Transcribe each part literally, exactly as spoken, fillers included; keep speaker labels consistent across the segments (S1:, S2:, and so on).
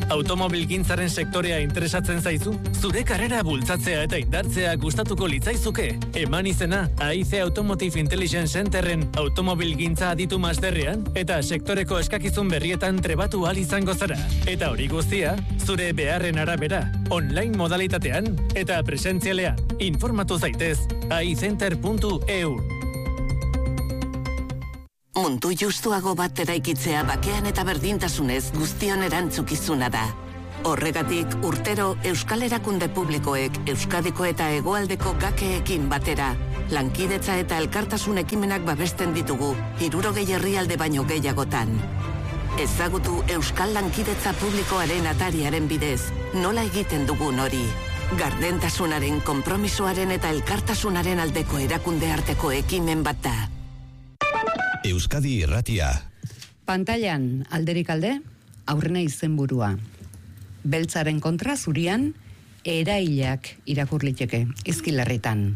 S1: Automobilgintzaren sektorea interesatzen zaizu? Zure karrera bultzatzea eta indartzea gustatuko litzaizuke? Eman izena A I C Automotive Intelligence Centerren automobilgintza aditu masterrean eta sektoreko eskakizun berrietan trebatu ahal izango zara. Eta hori guztia, zure beharren arabera, online modalitatean eta presentzialean. Informatu zaitez a i center puntu e u.
S2: Mundu justuago bat eraikitzea bakean eta berdintasunez guztion erantzukizuna da. Horregatik, urtero Euskal Erakunde Publikoek Euskadiko eta Hegoaldeko gakeekin batera, lankidetza eta elkartasun ekimenak babesten ditugu, hirurogei herrialde baino gehiagotan. Ezagutu Euskal Lankidetza Publikoaren atariaren bidez, nola egiten dugun hori. Gardentasunaren, konpromisoaren eta elkartasunaren aldeko erakunde arteko ekimen bat da.
S3: Euskadi Irratia.
S4: Pantailan alderik alde, aurrena izenburua. Beltzaren kontra zurian, erailak irakur liteke, izkilarritan.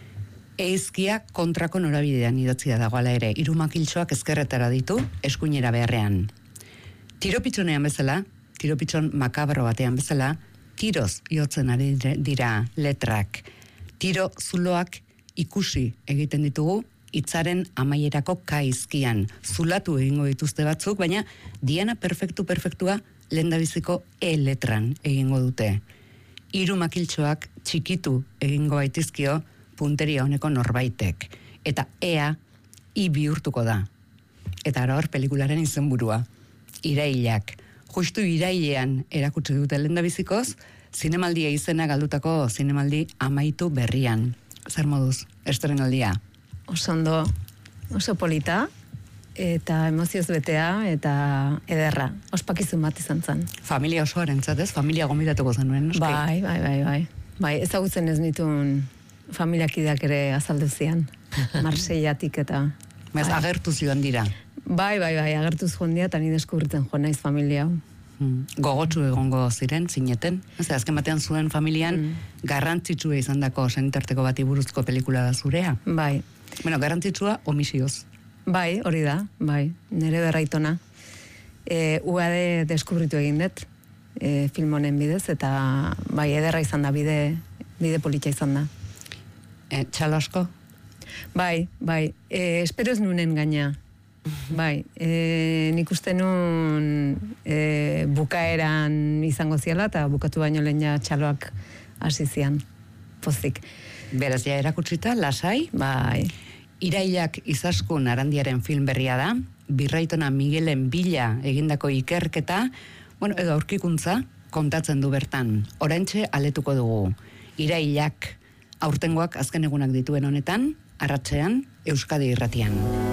S4: Eizkia kontrako norabidean idatzia dagoala ere, hiru makiltxoak ezkerretara ditu, eskuinera beharrean. Tiropitzonean bezala, tiropitson makabro batean bezala, tiroz jotzen ari dira letrak. Tiro zuloak ikusi egiten ditugu, hitzaren amaierako kaizkian. Zulatu egingo dituzte batzuk, baina diana perfektu perfektua lehendabiziko E letran egingo dute. Hiru makiltxoak txikitu egingo baitizkio punteria honeko norbaitek. Eta ea I bihurtuko da. Eta ara hor pelikularen izenburua. Irailak. Justu irailean erakutsi dute lehendabizikoz, zinemaldia izena galdutako zinemaldi amaitu berrian. Zer moduz, estrenaldia?
S5: Oso ondo, oso polita, eta emozioz betea, eta ederra. Ospakizun bat izan zen.
S4: Familia osoaren zatez, familia gomidatuko zenuen, noski?
S5: Bai, bai, bai, bai. Bai, ezagutzen ez nituen familiakideak ere azaldu zian. Marseillatik eta...
S4: Bez, bai. Agertu zioan dira.
S5: Bai, bai, bai, agertu zuen dira, eta ni deskubritzen joan naiz familia hau.
S4: Hmm. Gogotsu egongo ziren, zineten. Ez, azken batean zuen familian hmm. garrantzitsua izan dako senitarteko bati buruzko pelikula da zurea.
S5: Bai.
S4: Bueno, garrantzitsua homisioz.
S5: Bai, hori da, bai, nire berraitona. E, U A D deskubritu egin dut, e, film honen bidez, eta bai, ederra izan da, bide, bide politxa izan da.
S4: E, txalo asko?
S5: Bai, bai, e, espero ez nunen gaina. Bai, e, nik uste nun e, bukaeran izango ziala, eta bukatu baino lehen ja txaloak hasi zian, pozik.
S4: Beraz, ja erakutsita, lasai, bai. Irailak izaskun Arandiaren film berria da, Birraitona Miguelen bila egindako ikerketa, bueno, edo aurkikuntza, kontatzen du bertan. Oraintxe aletuko dugu. Irailak, aurtengoak azken egunak dituen honetan, arratsean, Euskadi Irratian.